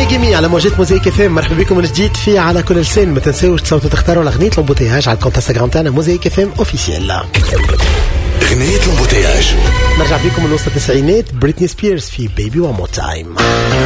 جيمي على موجات موزايك اف ام. مرحبا بكم من جديد في على كل لسان. ما تنساوش تصوتوا تختاروا الاغنيه لومبوتياج على الكونت انستغرام تاعنا موزايك اف ام اوفيسيال. اغنيه لومبوتياج نرجع بكم من وسط التسعينات، بريتني سبيرز في بيبي وان مور تايم.